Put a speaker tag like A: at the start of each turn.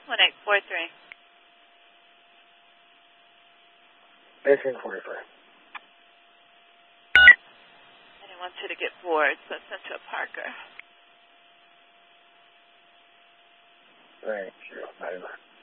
A: 1843.
B: Mission 44.
A: I didn't want you to get bored, so I sent you a Parker.
B: Right, sure. Bye.